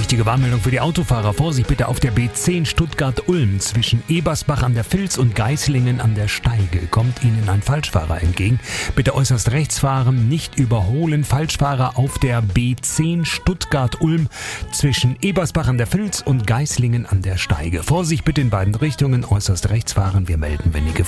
Wichtige Warnmeldung für die Autofahrer. Vorsicht bitte auf der B10 Stuttgart-Ulm zwischen Ebersbach an der Vils und Geislingen an der Steige. Kommt Ihnen ein Falschfahrer entgegen. Bitte äußerst rechts fahren, nicht überholen. Falschfahrer auf der B10 Stuttgart-Ulm zwischen Ebersbach an der Vils und Geislingen an der Steige. Vorsicht bitte in beiden Richtungen, äußerst rechts fahren. Wir melden, wenn die Gefahr